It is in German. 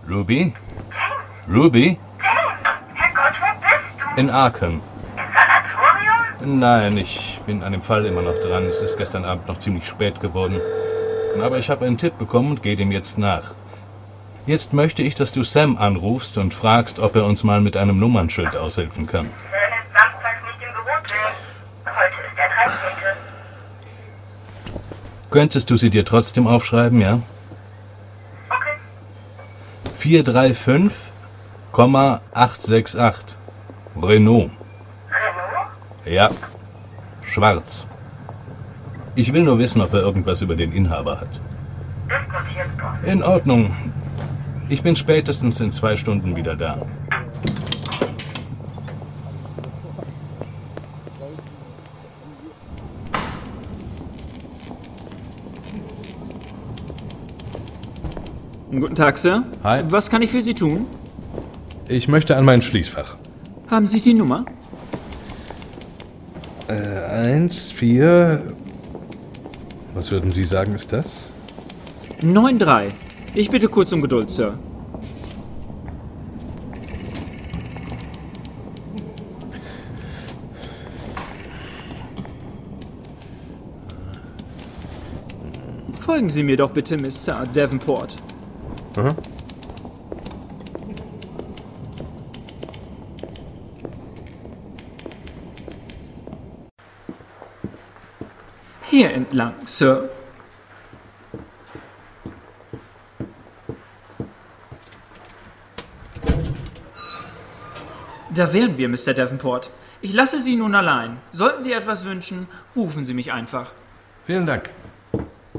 Ruby? Ruby? Herrgott, wo bist du? In Arkham. Im Sanatorium? Nein, ich bin an dem Fall immer noch dran. Es ist gestern Abend noch ziemlich spät geworden. Aber ich habe einen Tipp bekommen und gehe dem jetzt nach. Jetzt möchte ich, dass du Sam anrufst und fragst, ob er uns mal mit einem Nummernschild aushelfen kann. Sam ist samstags nicht im Büro, Jim. Heute ist der 13. Könntest du sie dir trotzdem aufschreiben, ja? Okay. 435,868. Renault. Renault? Ja. Schwarz. Ich will nur wissen, ob er irgendwas über den Inhaber hat. Ist notiert, Boss. In Ordnung. Ich bin spätestens in 2 Stunden wieder da. Guten Tag, Sir. Hi. Was kann ich für Sie tun? Ich möchte an mein Schließfach. Haben Sie die Nummer? 1, 4... Was würden Sie sagen, ist das? 93. Ich bitte kurz um Geduld, Sir. Folgen Sie mir doch bitte, Mr. Davenport. Aha. Hier entlang, Sir. Da wären wir, Mr. Davenport. Ich lasse Sie nun allein. Sollten Sie etwas wünschen, rufen Sie mich einfach. Vielen Dank.